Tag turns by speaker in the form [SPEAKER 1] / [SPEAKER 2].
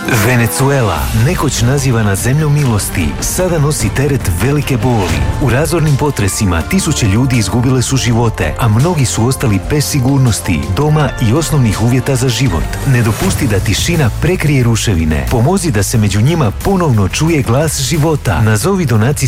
[SPEAKER 1] Venezuela, nekoć nazivana zemljom milosti, sada nosi teret velike boli. U razornim potresima tisuće ljudi izgubile su živote, a mnogi su ostali bez sigurnosti, doma i osnovnih uvjeta za život. Ne dopusti da tišina prekrije ruševine. Pomozi da se među njima ponovno čuje glas života. Nazovi donacijski